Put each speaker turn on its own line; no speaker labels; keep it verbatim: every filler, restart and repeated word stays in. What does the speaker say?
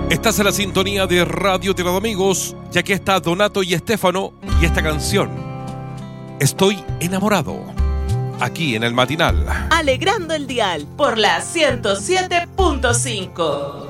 Estás en la sintonía de Radio Tierra de Amigos, ya que está Donato y Estefano y esta canción, Estoy enamorado, aquí en el matinal.
Alegrando el dial por la ciento siete punto cinco.